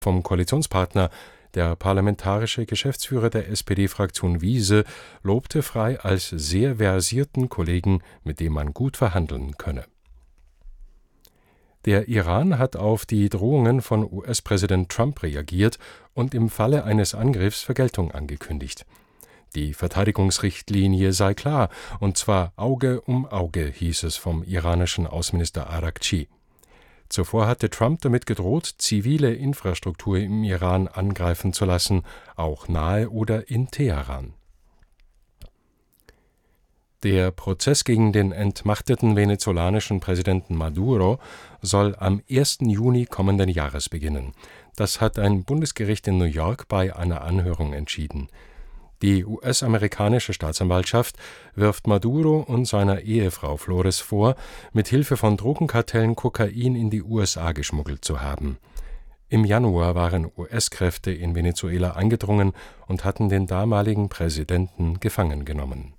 vom Koalitionspartner. Der parlamentarische Geschäftsführer der SPD-Fraktion Wiese lobte Frey als sehr versierten Kollegen, mit dem man gut verhandeln könne. Der Iran hat auf die Drohungen von US-Präsident Trump reagiert und im Falle eines Angriffs Vergeltung angekündigt. Die Verteidigungsrichtlinie sei klar, und zwar Auge um Auge, hieß es vom iranischen Außenminister Araghchi. Zuvor hatte Trump damit gedroht, zivile Infrastruktur im Iran angreifen zu lassen, auch nahe oder in Teheran. Der Prozess gegen den entmachteten venezolanischen Präsidenten Maduro soll am 1. Juni kommenden Jahres beginnen. Das hat ein Bundesgericht in New York bei einer Anhörung entschieden. Die US-amerikanische Staatsanwaltschaft wirft Maduro und seiner Ehefrau Flores vor, mit Hilfe von Drogenkartellen Kokain in die USA geschmuggelt zu haben. Im Januar waren US-Kräfte in Venezuela eingedrungen und hatten den damaligen Präsidenten gefangen genommen.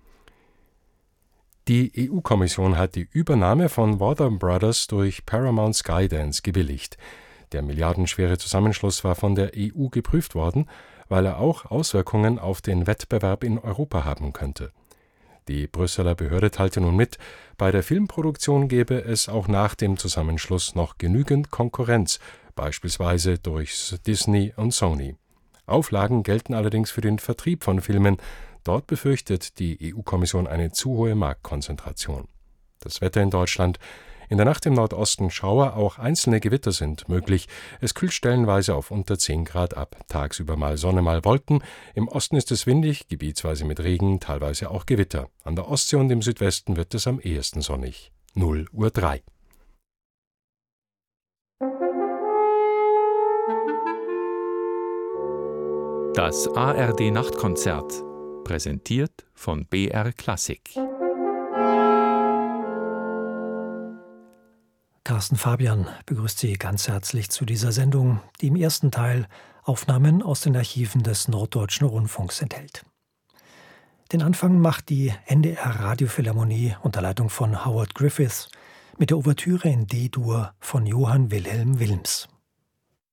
Die EU-Kommission hat die Übernahme von Warner Brothers durch Paramount Skydance gebilligt. Der milliardenschwere Zusammenschluss war von der EU geprüft worden, weil er auch Auswirkungen auf den Wettbewerb in Europa haben könnte. Die Brüsseler Behörde teilte nun mit, bei der Filmproduktion gäbe es auch nach dem Zusammenschluss noch genügend Konkurrenz, beispielsweise durch Disney und Sony. Auflagen gelten allerdings für den Vertrieb von Filmen. Dort befürchtet die EU-Kommission eine zu hohe Marktkonzentration. Das Wetter in Deutschland: In der Nacht im Nordosten Schauer, auch einzelne Gewitter sind möglich. Es kühlt stellenweise auf unter 10 Grad ab. Tagsüber mal Sonne, mal Wolken. Im Osten ist es windig, gebietsweise mit Regen, teilweise auch Gewitter. An der Ostsee und im Südwesten wird es am ehesten sonnig. 0:03 Uhr. Das ARD-Nachtkonzert, präsentiert von BR Klassik. Carsten Fabian begrüßt Sie ganz herzlich zu dieser Sendung, die im ersten Teil Aufnahmen aus den Archiven des Norddeutschen Rundfunks enthält. Den Anfang macht die NDR Radiophilharmonie unter Leitung von Howard Griffiths mit der Ouvertüre in D-Dur von Johann Wilhelm Wilms.